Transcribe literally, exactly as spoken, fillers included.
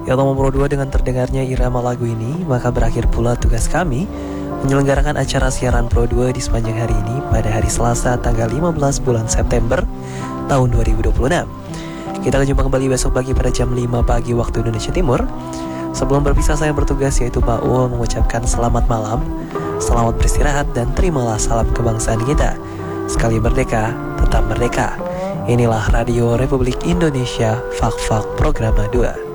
Ya nomor Pro dua dengan terdengarnya irama lagu ini, maka berakhir pula tugas kami menyelenggarakan acara siaran Pro dua di sepanjang hari ini pada hari Selasa tanggal lima belas bulan September tahun dua ribu dua puluh enam. Kita akan jumpa kembali besok pagi pada jam lima pagi waktu Indonesia Timur. Sebelum berpisah saya bertugas yaitu Pak Ul mengucapkan selamat malam, selamat beristirahat dan terimalah salam kebangsaan kita. Sekali merdeka, tetap merdeka. Inilah Radio Republik Indonesia, Fak-Fak Programa dua.